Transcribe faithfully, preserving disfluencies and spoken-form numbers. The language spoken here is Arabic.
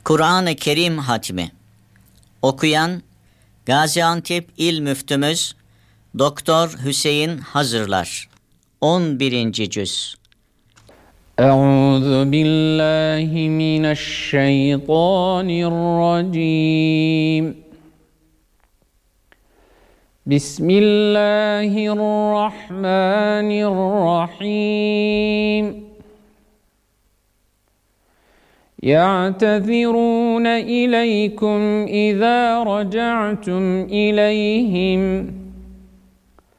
Kur'an-ı Kerim hatmi. Okuyan Gaziantep İl Müftümüz Doktor Hüseyin Hazırlar. on birinci cüz. Euzu billahi mineşşeytanirracim. Bismillahirrahmanirrahim. يَعْتَذِرُونَ إِلَيْكُمْ إِذَا رَجَعْتُمْ إِلَيْهِمْ